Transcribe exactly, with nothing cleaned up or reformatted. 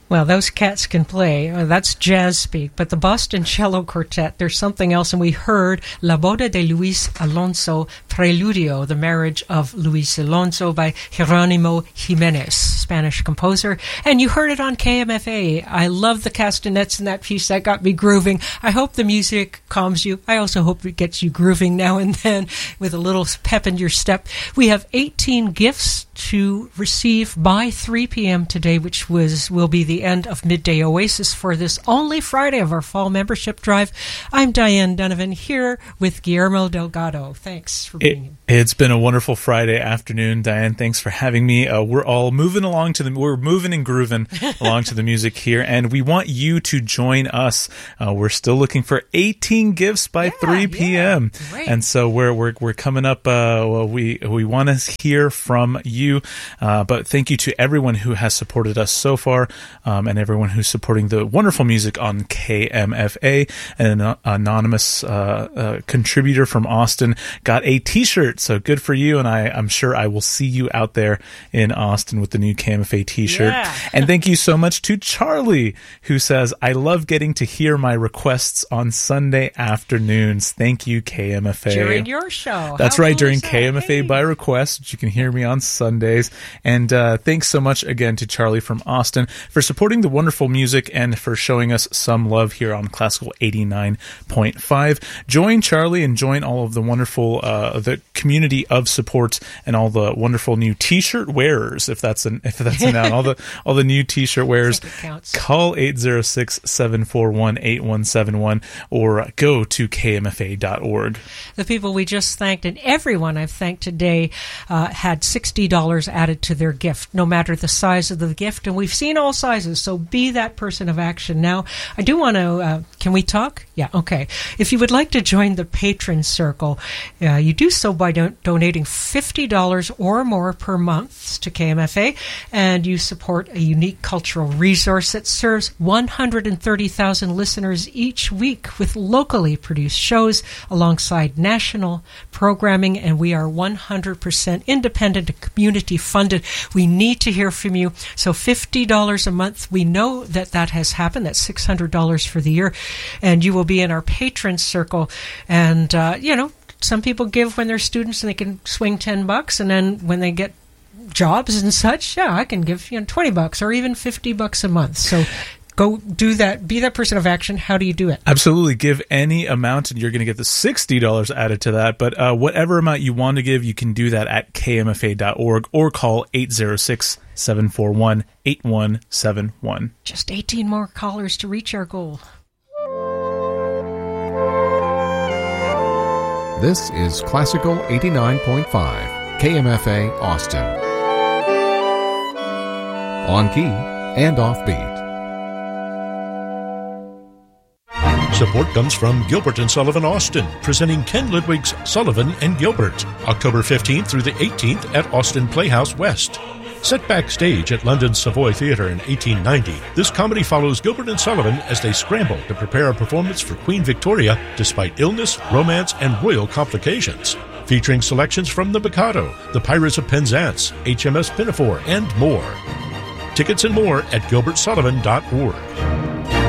Well, those cats can play. Uh, that's jazz speak. But the Boston Cello Quartet, there's something else. And we heard La Boda de Luis Alonso, Preludio, the marriage of Luis Alonso by Jerónimo Jiménez, Spanish composer. And you heard it on K M F A. I love the castanets in that piece. That got me grooving. I hope the music calms you. I also hope it gets you grooving now and then with a little pep in your step. We have eighteen gifts to receive by three p.m. today, which was will be the end of Midday Oasis for this only Friday of our fall membership drive. I'm Diane Donovan here with Guillermo Delgado. Thanks for being here. It, it's been a wonderful Friday afternoon, Diane. Thanks for having me. Uh, we're all moving along to the we're moving and grooving along to the music here, and we want you to join us. Uh, we're still looking for eighteen gifts by yeah, three p.m. Yeah, and so we're we're we're coming up. Uh, well, we we want to hear from you. Uh, but thank you to everyone who has supported us so far, um, and everyone who's supporting the wonderful music on K M F A. And an anonymous uh, uh, contributor from Austin got a T-shirt, so good for you. And I, I'm sure I will see you out there in Austin with the new K M F A T-shirt. Yeah. And thank you so much to Charlie, who says, I love getting to hear my requests on Sunday afternoons. Thank you, K M F A. During your show. That's How right, cool during is that? K M F A Hey. by request, which you can hear me on Sundays. And uh, thanks so much again to Charlie from Austin for supporting the wonderful music and for showing us some love here on Classical eighty-nine point five. Join Charlie and join all of the wonderful, uh, the community of support and all the wonderful new T-shirt wearers, if that's an if that's a noun, all the all the new T-shirt wearers. Call eight oh six, seven four one, eight one seven one or go to K M F A dot org. The people we just thanked and everyone I've thanked today uh, had sixty dollars added to their gift, no matter the size of the gift. And we've seen all sizes, so be that person of action. Now, I do want to, uh, can we talk? Yeah, okay. If you would like to join the Patron Circle, uh, you do so by don- donating fifty dollars or more per month to K M F A, and you support a unique cultural resource that serves one hundred thirty thousand listeners each week with locally produced shows alongside national programming, and we are one hundred percent independent and community funded. We need to hear from you. So fifty dollars a month, we know that that has happened. That's six hundred dollars for the year, and you will be in our patron circle. And, uh, you know, some people give when they're students and they can swing ten bucks, and then when they get jobs and such, yeah, I can give, you know, twenty bucks or even fifty bucks a month. So go do that. Be that person of action. How do you do it? Absolutely. Give any amount, and you're going to get the sixty dollars added to that. But uh, whatever amount you want to give, you can do that at K M F A dot org or call eight oh six, seven four one, eight one seven one. Just eighteen more callers to reach our goal. This is Classical eighty-nine point five, K M F A Austin. On key and offbeat. Support comes from Gilbert and Sullivan Austin, presenting Ken Ludwig's Sullivan and Gilbert, October fifteenth through the eighteenth at Austin Playhouse West. Set backstage at London's Savoy Theatre in eighteen ninety, this comedy follows Gilbert and Sullivan as they scramble to prepare a performance for Queen Victoria despite illness, romance, and royal complications. Featuring selections from The Mikado, The Pirates of Penzance, H M S Pinafore, and more. Tickets and more at gilbert sullivan dot org.